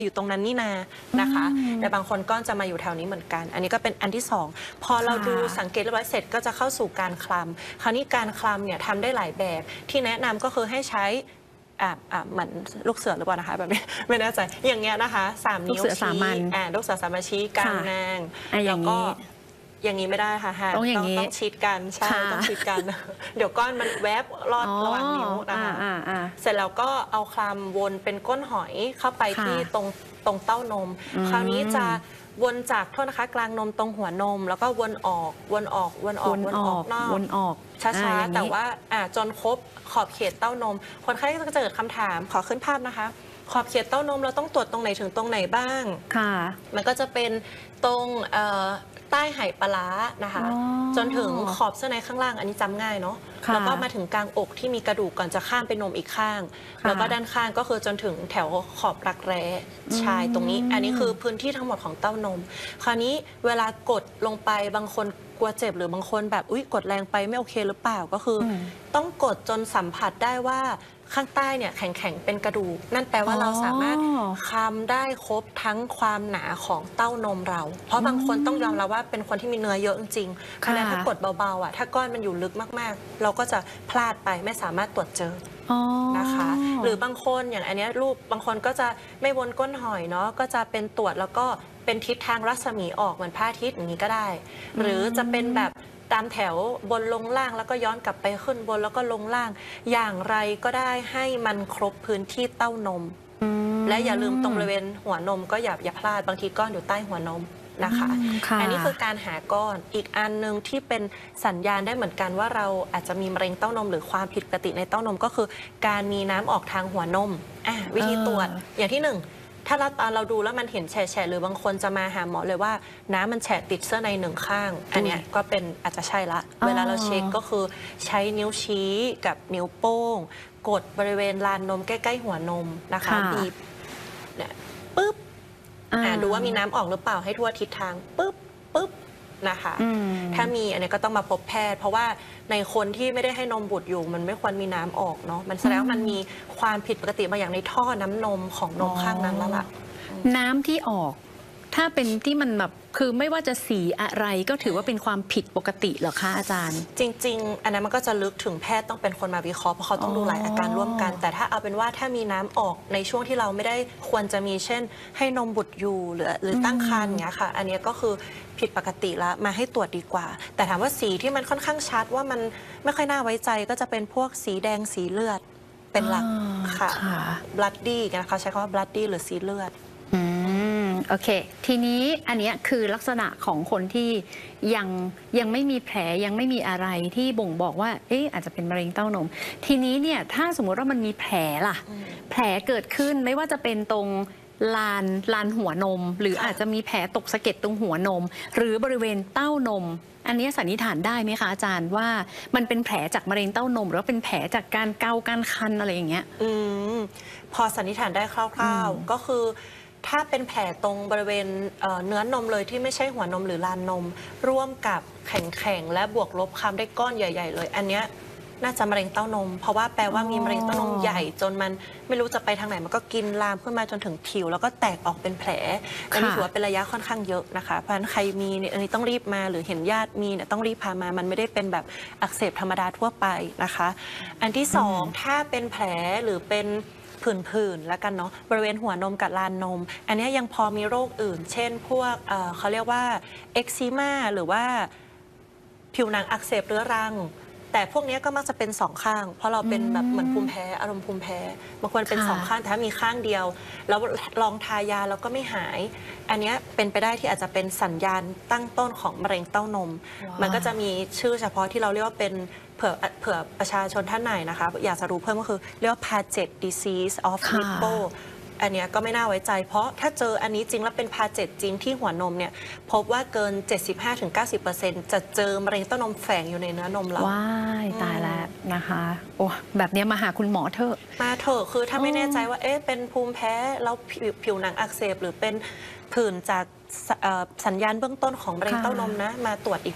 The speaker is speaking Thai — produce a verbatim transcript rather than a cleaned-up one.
อยู่ตรงนั้นนี่นานะคะแต่บางคนก็จะมาอยู่แถวนี้เหมือนกันอันนี้ก็เป็นอันที่สองพอเราดูสังเกตเรียบร้อยเสร็จก็จะเข้าสู่การคลำคราวนี้การคลำเนี่ยทำได้หลายแบบที่แนะนำก็คือให้ใช้อ่าอ่าเหมือนลูกเสือหรือเปล่านะคะแบบนี้ไม่แน่ใจอย่างเงี้ยนะคะสามนิ้วชี้อ่าลูกเสือสามัญชี้กลางนางแล้วก็อย่างนี้ไม่ได้ค่ะต้องต้องต้องชิดกันใช่ต้องชิดกันเดี๋ยวก้อนมันแวบลอดระหว่างนิ้วนะคะเสร็จแล้วก็เอาคลำวนเป็นก้นหอยเข้าไปที่ตรงตรงเต้านมคราวนี้จะวนจากโทษนะคะกลางนมตรงหัวนมแล้วก็วนออกวนออกวนออกวนออกนอกวนออกช้าๆแต่ว่าอ่าจนครบขอบเขตเต้านมคนไข้ก็จะเกิดคำถามขอขึ้นภาพนะคะขอบเขตเต้านมเราต้องตรวจตรงไหนถึงตรงไหนบ้างค่ะมันก็จะเป็นตรงใต้ไหปลาร้านะคะจนถึงขอบเสื้อในข้างล่างอันนี้จำง่ายเนาะแล้วก็มาถึงกลางอกที่มีกระดูกก่อนจะข้ามไปนมอีกข้างแล้วก็ด้านข้างก็คือจนถึงแถวขอบรักแร้ชายตรงนี้อันนี้คือพื้นที่ทั้งหมดของเต้านมคราวนี้เวลากดลงไปบางคนกลัวเจ็บหรือบางคนแบบอุ๊ยกดแรงไปไม่โอเคหรือเปล่าก็คือต้องกดจนสัมผัสได้ว่าข้างใต้เนี่ยแข็งๆเป็นกระดูกนั่นแปลว่าเราสามารถคลำได้ครบทั้งความหนาของเต้านมเราเพราะบางคนต้องยอมรับว่าเป็นคนที่มีเนื้อเยอะจริงๆเพราะฉะนั้นถ้ากดเบาๆอ่ะถ้าก้อนมันอยู่ลึกมากๆเราก็จะพลาดไปไม่สามารถตรวจเจอนะคะหรือบางคนอย่างอันนี้รูปบางคนก็จะไม่วนก้นหอยเนาะก็จะเป็นตรวจแล้วก็เป็นทิศทางรัศมีออกเหมือนพระอาทิตย์อย่างนี้ก็ได้หรือจะเป็นแบบตามแถวบนลงล่างแล้วก็ย้อนกลับไปขึ้นบนแล้วก็ลงล่างอย่างไรก็ได้ให้มันครบพื้นที่เต้านมและอย่าลืมตรงบริเวณหัวนมก็อย่าอย่าพลาดบางทีก้อนอยู่ใต้หัวนมนะคะอันนี้คือการหาก้อนอีกอันหนึ่งที่เป็นสัญญาณได้เหมือนกันว่าเราอาจจะมีมะเร็งเต้านมหรือความผิดปกติในเต้านมก็คือการมีน้ำออกทางหัวนมอ่ะวิธีตรวจอย่างที่หนึ่งถ้าเราตอนเราดูแล้วมันเห็นแฉะหรือบางคนจะมาหาหมอเลยว่าน้ำมันแฉะติดเสื้อในหนึ่งข้างอันเนี้ยก็เป็นอาจจะใช่ละเวลาเราเช็คก็คือใช้นิ้วชี้กับนิ้วโป้งกดบริเวณลานนมใกล้ๆหัวนมนะคะบีบเนี่ยปึ๊บดูว่ามีน้ำออกหรือเปล่าให้ทั่วทิศทางปึ๊บปึ๊บนะคะถ้ามีอันนี้ก็ต้องมาพบแพทย์เพราะว่าในคนที่ไม่ได้ให้นมบุตรอยู่มันไม่ควรมีน้ำออกเนาะมันแสดงว่ามันมีความผิดปกติบางอย่างในท่อน้ำนมของนมข้างนั้นแล้วล่ะน้ำที่ออกถ้าเป็นที่มันแบบคือไม่ว่าจะสีอะไรก็ถือว่าเป็นความผิดปกติเหรอคะอาจารย์จริงๆอันนั้นมันก็จะลึกถึงแพทย์ต้องเป็นคนมาวิเคราะห์เพราะเขาต้องดูหลายอาการร่วมกันแต่ถ้าเอาเป็นว่าถ้ามีน้ำออกในช่วงที่เราไม่ได้ควรจะมีเช่นให้นมบุตรอยู่หรือหรือตั้งครรภ์อย่างเงี้ยค่ะอันนี้ก็คือผิดปกติแล้วมาให้ตรวจดีกว่าแต่ถามว่าสีที่มันค่อนข้างชัดว่ามันไม่ค่อยน่าไว้ใจก็จะเป็นพวกสีแดงสีเลือดเป็นหลักค่ะ bloody นะคะใช้คำว่า bloody หรือสีเลือดอืมโอเคทีนี้อันนี้คือลักษณะของคนที่ยังยังไม่มีแผลยังไม่มีอะไรที่บ่งบอกว่าเอ๊ะอาจจะเป็นมะเร็งเต้านมทีนี้เนี่ยถ้าสมมติว่ามันมีแผลล่ะแผลเกิดขึ้นไม่ว่าจะเป็นตรงลานลานหัวนมหรืออาจจะมีแผลตกสะเก็ดตรงหัวนมหรือบริเวณเต้านมอันนี้สันนิษฐานได้ไหมคะอาจารย์ว่ามันเป็นแผลจากมะเร็งเต้านมหรือว่าเป็นแผลจากการเกาการคันอะไรอย่างเงี้ยอืมพอสันนิษฐานได้คร่าวๆก็คือถ้าเป็นแผลตรงบริเวณเนื้อนมเลยที่ไม่ใช่หัวนมหรือลานนมร่วมกับแข็งๆและบวกลบคำได้ก้อนใหญ่ๆเลยอันเนี้ยน่าจะมะเร็งเต้านมเพราะว่าแปลว่ามีมะเร็งเต้านมใหญ่จนมันไม่รู้จะไปทางไหนมันก็กินลามขึ้นมาจนถึงผิวแล้วก็แตกออกเป็นแผลอันนี้ถือว่าเป็นระยะค่อนข้างเยอะนะคะเพราะฉะนั้นใครมีเนี่ยอันนี้ต้องรีบมาหรือเห็นญาติมีเนี่ยต้องรีบพามามันไม่ได้เป็นแบบอักเสบธรรมดาทั่วไปนะคะอันที่สองถ้าเป็นแผลหรือเป็นผื่นๆแล้วกันเนาะบริเวณหัวนมกับลานนมอันนี้ยังพอมีโรคอื่นเช่นพวก เอ่อ เขาเรียกว่าเอ็กซิมาหรือว่าผิวหนังอักเสบเรื้อรังแต่พวกนี้ก็มักจะเป็นสองข้างเพราะเราเป็นแบบเหมือนภูมิแพ้อารมณ์ภูมิแพ้บางคนเป็นสองข้างแต่ถ้ามีข้างเดียวแล้วลองทายาแล้วก็ไม่หายอันนี้เป็นไปได้ที่อาจจะเป็นสัญญาณตั้งต้นของมะเร็งเต้านมมันก็จะมีชื่อเฉพาะที่เราเรียกว่าเป็นเผื่อเผื่อประชาชนท่านไหนนะคะอยากจะรู้เพิ่มก็คือเรียกว่า Paget disease of nipple อันนี้ก็ไม่น่าไว้ใจเพราะถ้าเจออันนี้จริงแล้วเป็นพาเจ็ตจริงที่หัวนมเนี่ยพบว่าเกิน เจ็ดสิบห้าถึงเก้าสิบเปอร์เซ็นต์ จะเจอมะเร็งเต้านมแฝงอยู่ในเนื้อนมเราว้ายตายแล้วนะคะโอ้แบบนี้มาหาคุณหมอเถอะมาเถอะคือถ้าไม่แน่ใจว่าเอ๊ะเป็นภูมิแพ้แล้วผิวหนังอักเสบหรือเป็นผื่นจากสัญญาณเบื้องต้นของมะเร็งเต้านมนะมาตรวจอีก